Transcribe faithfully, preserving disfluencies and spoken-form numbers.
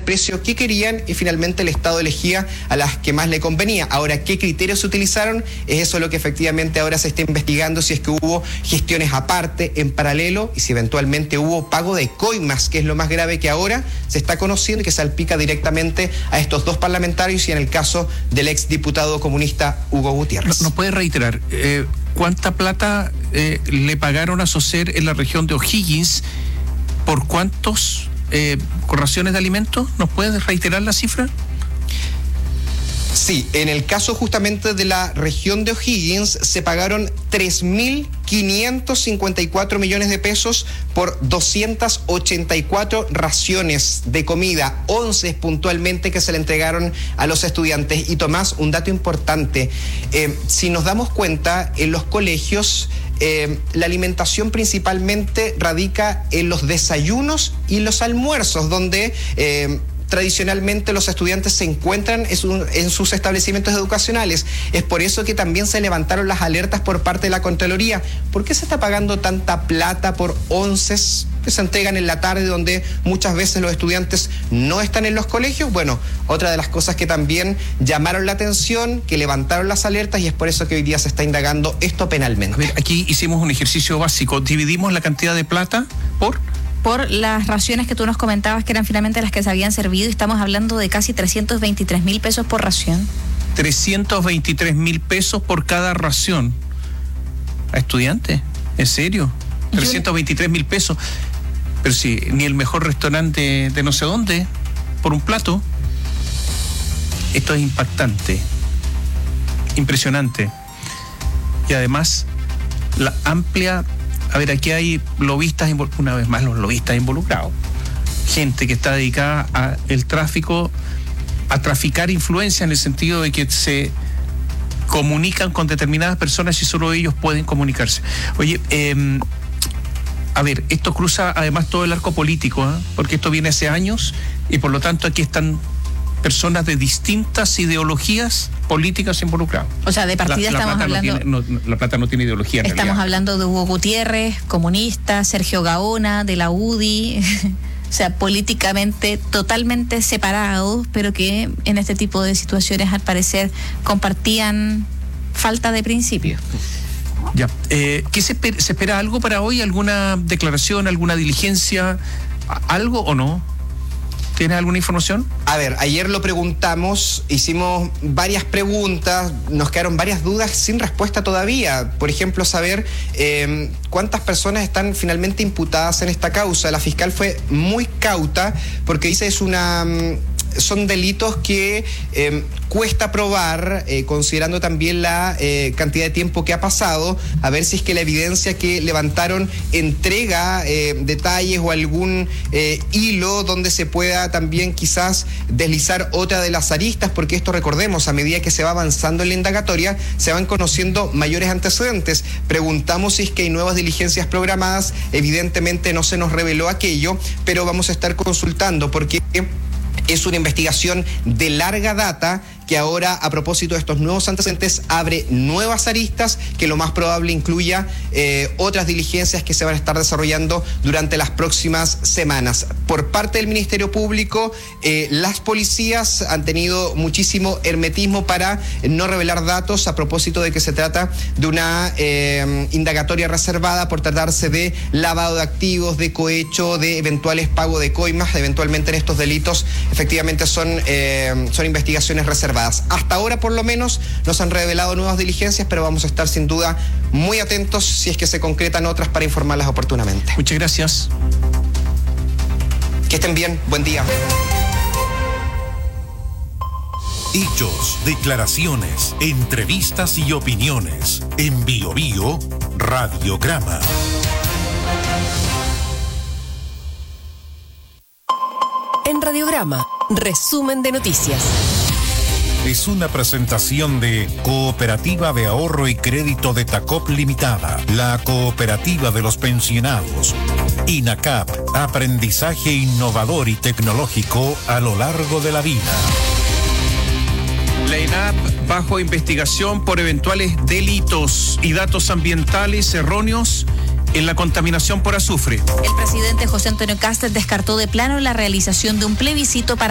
precio que querían y finalmente el Estado elegía a las que más le convenía. Ahora, ¿qué criterios se utilizaron? Es eso lo que efectivamente ahora se está investigando, si es que hubo gestiones aparte, en paralelo, y si eventualmente hubo pago de coimas, que es lo más grave que ahora se está conociendo y que salpica directamente a estos dos parlamentarios y en el caso del exdiputado comunista Hugo Gutiérrez. ¿Nos puede reiterar eh, cuánta plata eh, le pagaron a Socer en la región de O'Higgins? ¿Por cuántos eh, raciones de alimentos? ¿Nos puede reiterar la cifra? Sí, en el caso justamente de la región de O'Higgins se pagaron tres mil quinientos cincuenta y cuatro millones de pesos por doscientas ochenta y cuatro raciones de comida, once puntualmente que se le entregaron a los estudiantes. Y Tomás, un dato importante, eh, si nos damos cuenta, en los colegios eh, la alimentación principalmente radica en los desayunos y los almuerzos, donde Eh, tradicionalmente los estudiantes se encuentran en, su, en sus establecimientos educacionales. Es por eso que también se levantaron las alertas por parte de la Contraloría. ¿Por qué se está pagando tanta plata por onces que se entregan en la tarde, donde muchas veces los estudiantes no están en los colegios? Bueno, otra de las cosas que también llamaron la atención, que levantaron las alertas, y es por eso que hoy día se está indagando esto penalmente. A ver, aquí hicimos un ejercicio básico. Dividimos la cantidad de plata por... por las raciones que tú nos comentabas que eran finalmente las que se habían servido, y estamos hablando de casi trescientos veintitrés mil pesos por ración. trescientos veintitrés mil pesos por cada ración. ¿A estudiantes? ¿En serio? trescientos veintitrés mil pesos. Pero si ni el mejor restaurante de no sé dónde, por un plato. Esto es impactante, impresionante. Y además, la amplia... A ver, aquí hay lobistas, una vez más los lobistas involucrados. Gente que está dedicada al tráfico, a traficar influencia, en el sentido de que se comunican con determinadas personas y solo ellos pueden comunicarse. Oye, eh, a ver, esto cruza además todo el arco político, ¿eh? Porque esto viene hace años y por lo tanto aquí están personas de distintas ideologías políticas involucradas. O sea, de partida la, la estamos hablando... No tiene, no, la plata no tiene ideología en Estamos realidad. hablando de Hugo Gutiérrez, comunista, Sergio Gaona, de la U D I, o sea, políticamente totalmente separados, pero que en este tipo de situaciones al parecer compartían falta de principios. Ya. Eh, ¿qué se, se espera algo para hoy? ¿Alguna declaración, alguna diligencia, algo o no? ¿Tienes alguna información? A ver, ayer lo preguntamos, hicimos varias preguntas, nos quedaron varias dudas sin respuesta todavía. Por ejemplo, saber eh, cuántas personas están finalmente imputadas en esta causa. La fiscal fue muy cauta porque dice es una... son delitos que eh, cuesta probar, eh, considerando también la eh, cantidad de tiempo que ha pasado, a ver si es que la evidencia que levantaron entrega eh, detalles o algún eh, hilo donde se pueda también quizás deslizar otra de las aristas, porque esto, recordemos, a medida que se va avanzando en la indagatoria, se van conociendo mayores antecedentes. Preguntamos si es que hay nuevas diligencias programadas, evidentemente no se nos reveló aquello, pero vamos a estar consultando porque es una investigación de larga data que ahora, a propósito de estos nuevos antecedentes, abre nuevas aristas que lo más probable incluya eh, otras diligencias que se van a estar desarrollando durante las próximas semanas. Por parte del Ministerio Público, eh, las policías han tenido muchísimo hermetismo para no revelar datos a propósito de que se trata de una eh, indagatoria reservada por tratarse de lavado de activos, de cohecho, de eventuales pago de coimas. Eventualmente en estos delitos efectivamente son, eh, son investigaciones reservadas. Hasta ahora, por lo menos, nos han revelado nuevas diligencias, pero vamos a estar sin duda muy atentos si es que se concretan otras para informarlas oportunamente. Muchas gracias. Que estén bien. Buen día. Hechos, declaraciones, entrevistas y opiniones. En Bio Bio, Radiograma. En Radiograma, resumen de noticias. Es una presentación de Cooperativa de Ahorro y Crédito de Tacop Limitada, la cooperativa de los pensionados. INACAP, aprendizaje innovador y tecnológico a lo largo de la vida. La INAP bajo investigación por eventuales delitos y datos ambientales erróneos en la contaminación por azufre. El presidente José Antonio Kast descartó de plano la realización de un plebiscito para